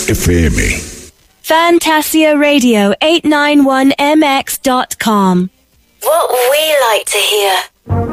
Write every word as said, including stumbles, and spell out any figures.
F M. Fantasia Radio eight nine one M X dot com. What we like to hear.